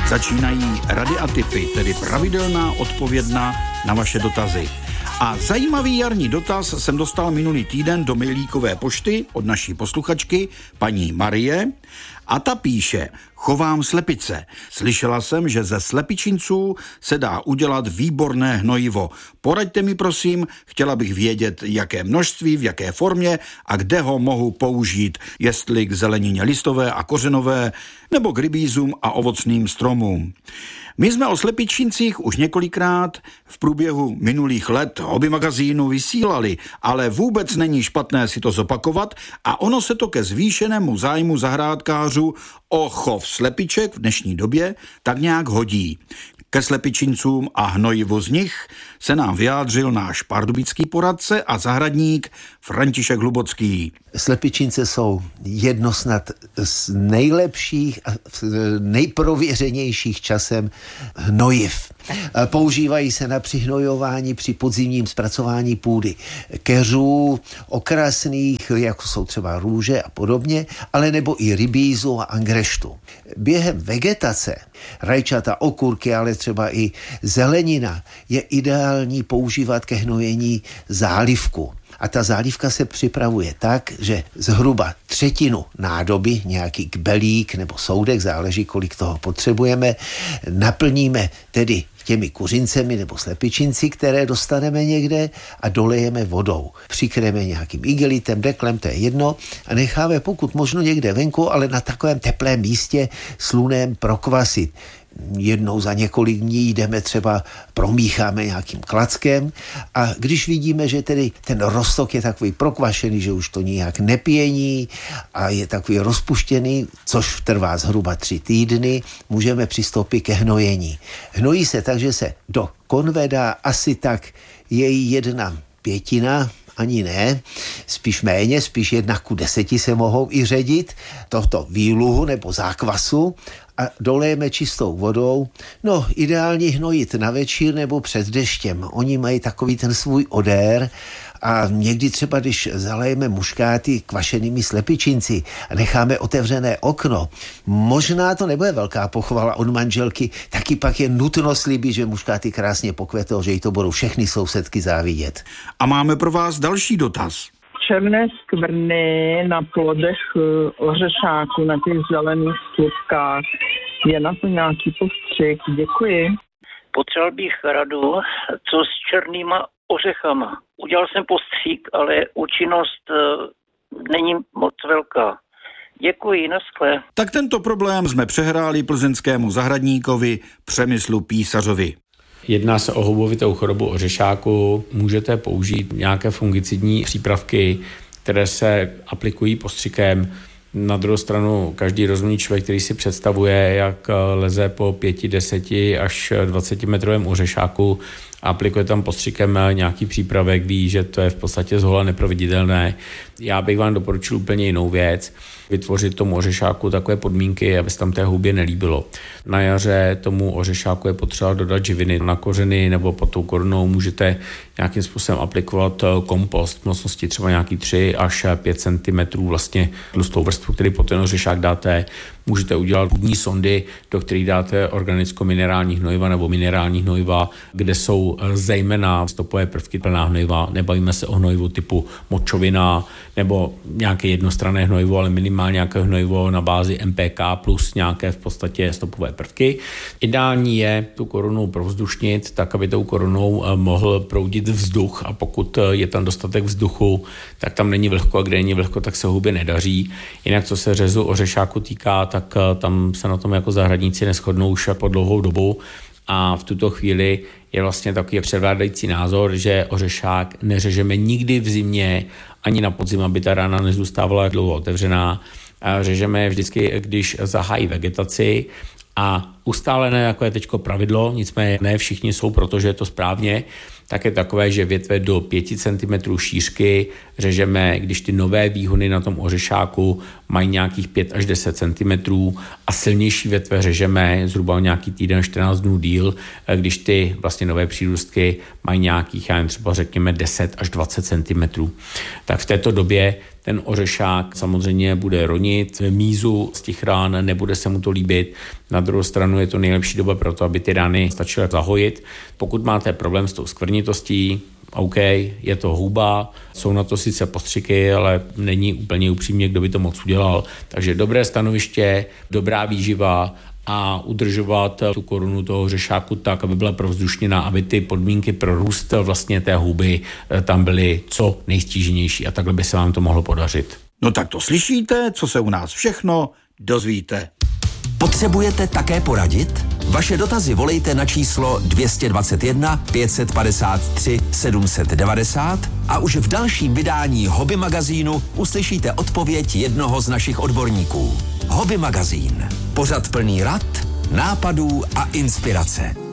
Začínají rady a tipy, tedy pravidelná odpovědna na vaše dotazy. A zajímavý jarní dotaz jsem dostal minulý týden do mailíkové pošty od naší posluchačky, paní Marie, a ta píše: chovám slepice. Slyšela jsem, že ze slepičinců se dá udělat výborné hnojivo. Poraďte mi prosím, chtěla bych vědět, jaké množství, v jaké formě a kde ho mohu použít, jestli k zelenině listové a kořenové, nebo k rybízům a ovocným stromům. My jsme o slepičincích už několikrát v průběhu minulých let hobby magazínu vysílali, ale vůbec není špatné si to zopakovat a ono se to ke zvýšenému zájmu zahrádkářů o chov slepiček v dnešní době tak nějak hodí. Ke slepičincům a hnojivu z nich se nám vyjádřil náš pardubický poradce a zahradník František Hlubocký. Slepičince jsou jedno snad z nejlepších a nejprověřenějších časem hnojiv. Používají se na přihnojování při podzimním zpracování půdy keřů, okrasných, jako jsou třeba růže a podobně, ale nebo i rybízu a angreštu. Během vegetace rajčata, okurky, ale třeba i zelenina je ideální používat ke hnojení zálivku. A ta zálivka se připravuje tak, že zhruba třetinu nádoby, nějaký kbelík nebo soudek, záleží, kolik toho potřebujeme, naplníme tedy těmi kuřincemi nebo slepičinci, které dostaneme někde, a dolejeme vodou. Přikryjeme nějakým igelitem, deklem, to je jedno, a necháme pokud možno někde venku, ale na takovém teplém místě slunem prokvasit. Jednou za několik dní jdeme třeba, promícháme nějakým klackem, a když vidíme, že tedy ten roztok je takový prokvašený, že už to nijak nepění a je takový rozpuštěný, což trvá zhruba 3 týdny, můžeme přistoupit ke hnojení. Hnojí se tak, že se do konve dá asi tak její 1/5, ani ne, spíš méně, spíš 1:10 se mohou i ředit tohoto výluhu nebo zákvasu, a dolejeme čistou vodou. No, ideální hnojit na večír nebo před deštěm. Oni mají takový ten svůj odér, a někdy třeba, když zalejeme muškáty kvašenými slepičinci a necháme otevřené okno, možná to nebude velká pochvala od manželky, taky pak je nutno slíbit, že muškáty krásně pokvetou, že jí to budou všechny sousedky závidět. A máme pro vás další dotaz. Černé skvrny na plodech ořešáku, na těch zelených slupkách. Je na to nějaký postřik? Děkuji. Potřeboval bych radu, co s černýma ořechama. Udělal jsem postřík, ale účinnost není moc velká. Děkuji, naschle. Tak tento problém jsme přehráli plzeňskému zahradníkovi Přemyslu Písařovi. Jedná se o houbovitou chorobu ořešáku. Můžete použít nějaké fungicidní přípravky, které se aplikují postřikem. Na druhou stranu každý rozumný člověk, který si představuje, jak leze po 5, 10 až 20 metrovém ořešáku a aplikuje tam postřikem nějaký přípravek, ví, že to je v podstatě zhola neproveditelné. Já bych vám doporučil úplně jinou věc. Vytvořit tomu ořešáku takové podmínky, aby se tam té houbě nelíbilo. Na jaře tomu ořešáku je potřeba dodat živiny na kořeny, nebo pod tou korunou můžete nějakým způsobem aplikovat kompost v mocnosti třeba nějaký 3 až 5 cm vlastně tlustou vrstvu, který pod ten ořešák dáte. Můžete udělat půdní sondy, do kterých dáte organicko-minerální hnojiva nebo minerální hnojiva, kde jsou zejména stopové prvky plná hnojiva. Nebavíme se o hnojivu typu močovina nebo nějaké jednostranné hnojivo, ale minimálně nějaké hnojivo na bázi MPK plus nějaké v podstatě stopové prvky. Ideální je tu korunu provzdušnit tak, aby tou korunou mohl proudit vzduch, a pokud je tam dostatek vzduchu, tak tam není vlhko, a kde není vlhko, tak se hubě nedaří. Jinak co se řezu ořešáku týká, tak tam se na tom jako zahradníci neshodnou už po dlouhou dobu, a v tuto chvíli je vlastně takový převládající názor, že ořešák neřežeme nikdy v zimě ani na podzim, aby ta rána nezůstávala dlouho otevřená. Řežeme vždycky, když zahájí vegetaci, a ustálené, jako je teďko pravidlo, nicméně ne všichni jsou, protože je to správně, tak je takové, že větve do 5 cm šířky řežeme, když ty nové výhony na tom ořešáku mají nějakých 5 až 10 cm, a silnější větve řežeme zhruba nějaký týden, 14 dnů díl, když ty vlastně nové přírůstky mají nějakých, třeba řekněme 10 až 20 cm. Tak v této době ten ořešák samozřejmě bude ronit mízu z těch rán, nebude se mu to líbit. Na druhou stranu je to nejlepší doba pro to, aby ty rány stačily zahojit. Pokud máte problém s tou skvrnitostí, OK, je to houba, jsou na to sice postřiky, ale není úplně upřímně, kdo by to moc udělal. Takže dobré stanoviště, dobrá výživa a udržovat tu korunu toho řešáku tak, aby byla provzdušněná, aby ty podmínky pro růst vlastně té houby tam byly co nejstíženější a takhle by se vám to mohlo podařit. No tak to slyšíte, co se u nás všechno dozvíte. Potřebujete také poradit? Vaše dotazy volejte na číslo 221 553 790 a už v dalším vydání Hobby magazínu uslyšíte odpověď jednoho z našich odborníků. Hobby magazín. Pořad plný rad, nápadů a inspirace.